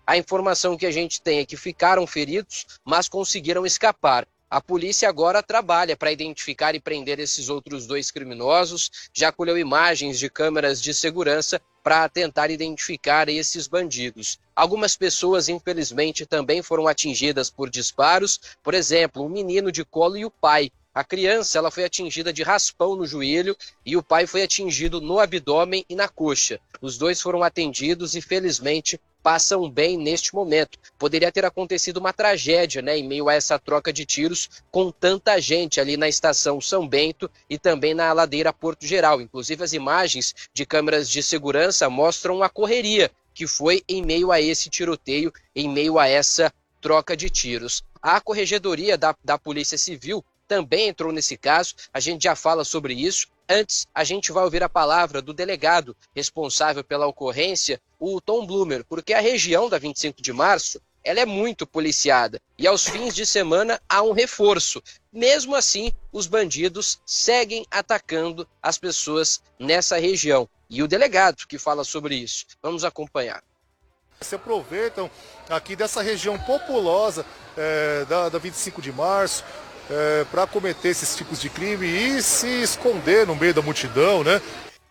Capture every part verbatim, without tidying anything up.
A informação que a gente tem é que ficaram feridos, mas conseguiram escapar. A polícia agora trabalha para identificar e prender esses outros dois criminosos, já colheu imagens de câmeras de segurança para tentar identificar esses bandidos. Algumas pessoas, infelizmente, também foram atingidas por disparos, por exemplo, um menino de colo e o pai. A criança ela foi atingida de raspão no joelho e o pai foi atingido no abdômen e na coxa. Os dois foram atendidos e, felizmente, passam bem neste momento. Poderia ter acontecido uma tragédia, né, em meio a essa troca de tiros com tanta gente ali na estação São Bento e também na ladeira Porto Geral. Inclusive as imagens de câmeras de segurança mostram a correria que foi em meio a esse tiroteio, em meio a essa troca de tiros. A Corregedoria da, da Polícia Civil também entrou nesse caso, a gente já fala sobre isso. Antes, a gente vai ouvir a palavra do delegado responsável pela ocorrência, o Tom Blumer, porque a região da vinte e cinco de março ela é muito policiada e aos fins de semana há um reforço. Mesmo assim, os bandidos seguem atacando as pessoas nessa região. E o delegado que fala sobre isso. Vamos acompanhar. Se aproveitam aqui dessa região populosa é, da, da vinte e cinco de março, É, para cometer esses tipos de crime e se esconder no meio da multidão, né?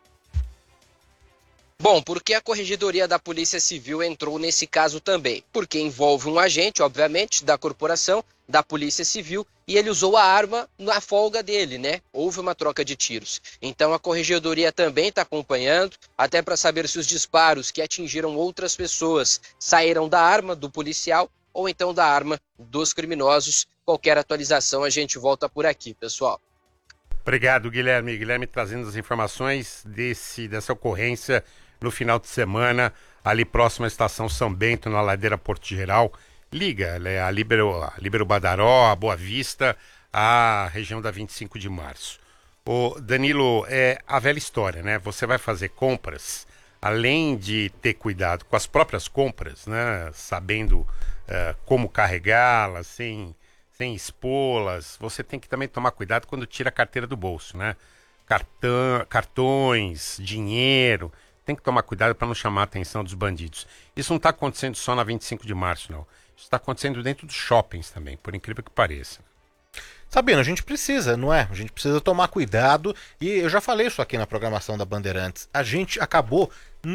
Bom, porque a Corregedoria da Polícia Civil entrou nesse caso também? Porque envolve um agente, obviamente, da corporação, da Polícia Civil, e ele usou a arma na folga dele, né? Houve uma troca de tiros. Então a Corregedoria também está acompanhando, até para saber se os disparos que atingiram outras pessoas saíram da arma do policial ou então da arma dos criminosos. Qualquer atualização a gente volta por aqui, pessoal. Obrigado, Guilherme. Guilherme trazendo as informações desse, dessa ocorrência no final de semana, ali próximo à estação São Bento, na ladeira Porto Geral. Liga, né, a Líbero, a Líbero Badaró, a Boa Vista, a região da vinte e cinco de março. Ô, Danilo, é a velha história, né? Você vai fazer compras, além de ter cuidado com as próprias compras, né? Sabendo uh, como carregá-las, sem... sem expô-las, você tem que também tomar cuidado quando tira a carteira do bolso, né? Cartão, cartões, dinheiro, tem que tomar cuidado para não chamar a atenção dos bandidos. Isso não está acontecendo só na vinte e cinco de março, não. Isso está acontecendo dentro dos shoppings também, por incrível que pareça. Sabino, a gente precisa, não é? A gente precisa tomar cuidado e eu já falei isso aqui na programação da Bandeirantes. A gente acabou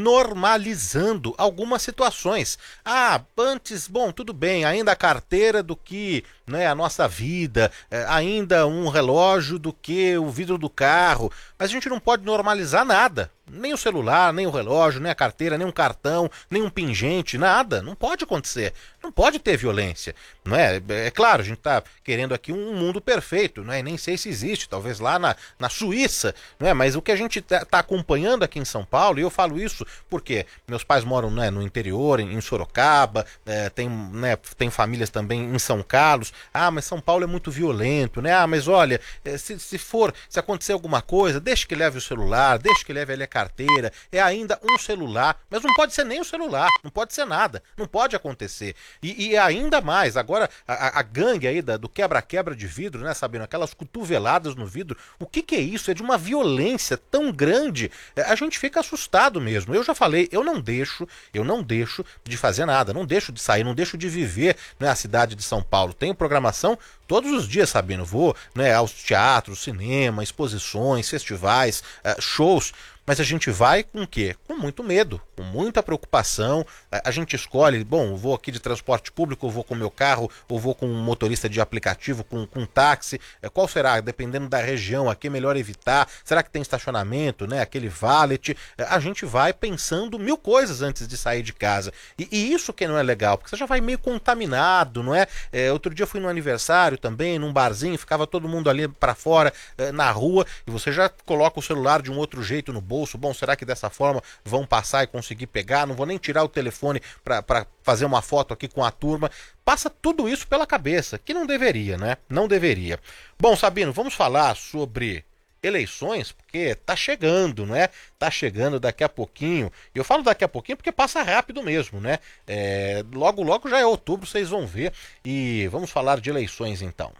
normalizando algumas situações. Ah, antes, bom, tudo bem, ainda a carteira do que, né, a nossa vida, é, ainda um relógio do que o vidro do carro, mas a gente não pode normalizar nada. Nem o celular, nem o relógio, nem a carteira, nem um cartão, nem um pingente, nada. Não pode acontecer. Não pode ter violência. Não é? É claro, a gente está querendo aqui um mundo perfeito, não é? Nem sei se existe, talvez lá na, na Suíça, não é? Mas o que a gente está tá acompanhando aqui em São Paulo, e eu falo isso porque meus pais moram, né, no interior, em, em Sorocaba, é, tem, né, tem famílias também em São Carlos. Ah, mas São Paulo é muito violento, né? Ah, mas olha, se, se for, se acontecer alguma coisa, deixa que leve o celular, deixa que leve ali a carteira, é ainda um celular, mas não pode ser nem o celular, não pode ser nada, não pode acontecer. E, e ainda mais, agora a, a gangue aí da, do quebra-quebra de vidro, né, Sabino, aquelas cotoveladas no vidro, o que que é isso? É de uma violência tão grande, a gente fica assustado mesmo. Eu já falei, eu não deixo, eu não deixo de fazer nada, não deixo de sair, não deixo de viver, né, a cidade de São Paulo. Tenho programação todos os dias, Sabino, vou, né, aos teatros, cinema, exposições, festivais, uh, shows. Mas a gente vai com o quê? Com muito medo, com muita preocupação. A gente escolhe, bom, vou aqui de transporte público, ou vou com o meu carro, ou vou com um motorista de aplicativo, com, com um táxi. Qual será? Dependendo da região, aqui é melhor evitar. Será que tem estacionamento, né? Aquele valet. A gente vai pensando mil coisas antes de sair de casa. E, e isso que não é legal, porque você já vai meio contaminado, não é? é outro dia eu fui no aniversário também, num barzinho, ficava todo mundo ali para fora, é, na rua, e você já coloca o celular de um outro jeito no bolso. Bom, será que dessa forma vão passar e conseguir pegar? Não vou nem tirar o telefone para fazer uma foto aqui com a turma. Passa tudo isso pela cabeça, que não deveria, né? Não deveria. Bom, Sabino, vamos falar sobre eleições, porque tá chegando, né? Tá chegando daqui a pouquinho. E eu falo daqui a pouquinho porque passa rápido mesmo, né? É, logo, logo já é outubro, vocês vão ver. E vamos falar de eleições então.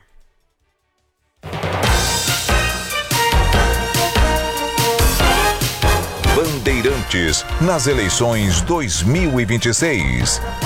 Bandeirantes nas eleições dois mil e vinte e seis.